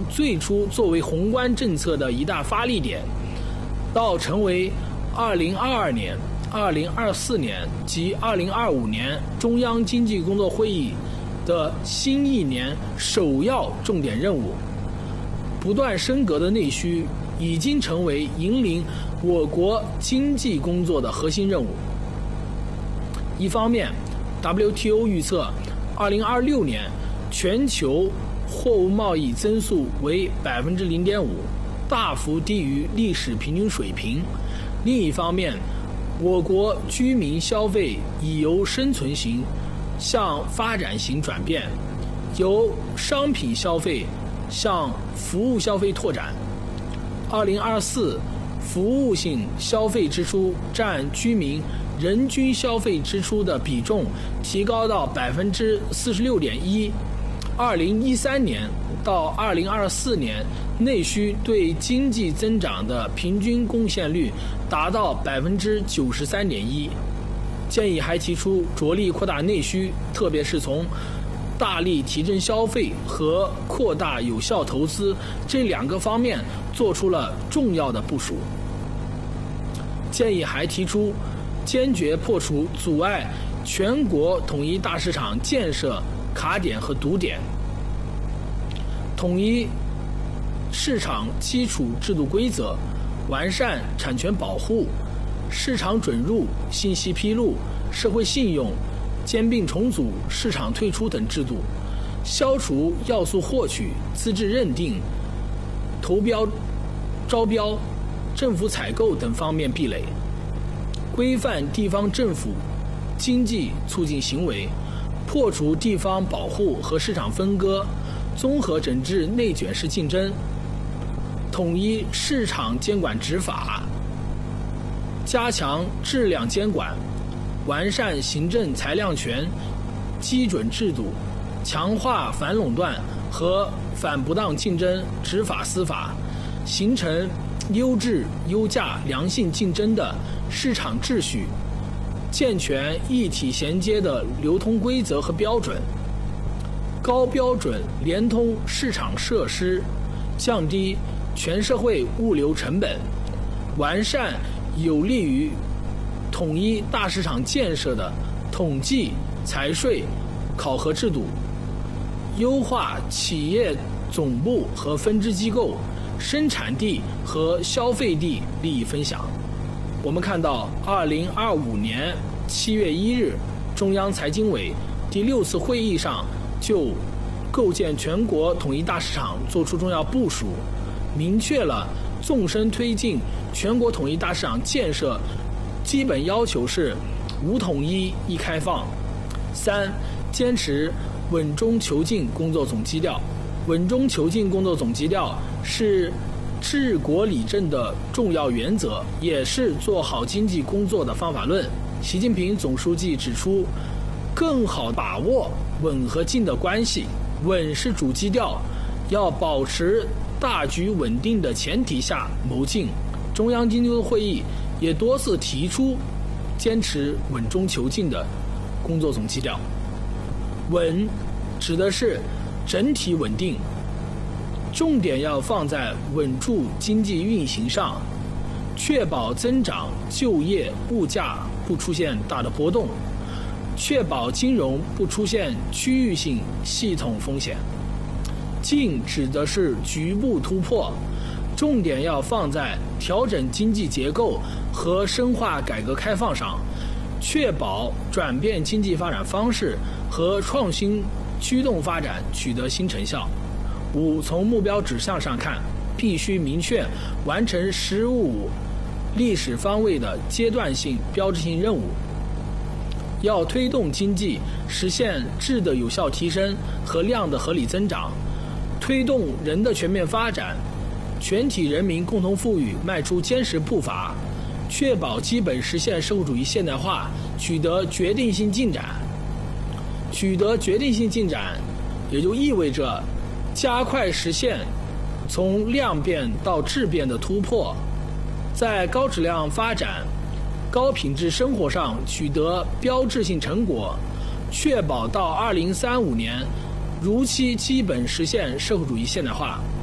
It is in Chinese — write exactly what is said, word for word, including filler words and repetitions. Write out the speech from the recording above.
最初作为宏观政策的一大发力点，到成为二零二二年、二零二四年及二零二五年中央经济工作会议的新一年首要重点任务。不断升格的内需已经成为引领我国经济工作的核心任务。一方面 W T O 预测二零二六年全球货物贸易增速为 百分之零点五， 大幅低于历史平均水平。另一方面，我国居民消费已由生存型向发展型转变，由商品消费向服务消费拓展。二零二四服务性消费支出占居民人均消费支出的比重提高到 百分之四十六点一， 二零一三年到二零二四年内需对经济增长的平均贡献率达到 百分之九十三点一。 建议还提出着力扩大内需，特别是从大力提振消费和扩大有效投资这两个方面做出了重要的部署。建议还提出坚决破除阻碍全国统一大市场建设卡点和堵点，统一市场基础制度规则，完善产权保护、市场准入、信息披露、社会信用、兼并重组、市场退出等制度，消除要素获取、资质认定、投标、招标、政府采购等方面壁垒，规范地方政府经济促进行为，破除地方保护和市场分割，综合整治内卷式竞争，统一市场监管执法，加强质量监管，完善行政裁量权基准制度，强化反垄断和反不当竞争执法司法，形成优质、优价、良性竞争的市场秩序，健全一体衔接的流通规则和标准，高标准联通市场设施，降低全社会物流成本，完善有利于统一大市场建设的统计、财税、考核制度，优化企业总部和分支机构、生产地和消费地利益分享。我们看到二零二五年七月一日，中央财经委第六次会议上就构建全国统一大市场作出重要部署，明确了纵深推进全国统一大市场建设基本要求是五统一一开放。三、坚持稳中求进工作总基调。稳中求进工作总基调是治国理政的重要原则，也是做好经济工作的方法论。习近平总书记指出，更好把握稳和进的关系，稳是主基调，要保持大局稳定的前提下谋进。中央经济工作会议也多次提出坚持稳中求进的工作总基调。稳指的是整体稳定，重点要放在稳住经济运行上，确保增长、就业、物价不出现大的波动，确保金融不出现区域性系统风险。进指的是局部突破，重点要放在调整经济结构和深化改革开放上，确保转变经济发展方式和创新驱动发展取得新成效。五、从目标指向上看，必须明确完成“十五”历史方位的阶段性标志性任务，要推动经济实现质的有效提升和量的合理增长，推动人的全面发展，全体人民共同富裕迈出坚实步伐，确保基本实现社会主义现代化取得决定性进展。取得决定性进展，也就意味着加快实现从量变到质变的突破，在高质量发展、高品质生活上取得标志性成果，确保到二零三五年如期基本实现社会主义现代化。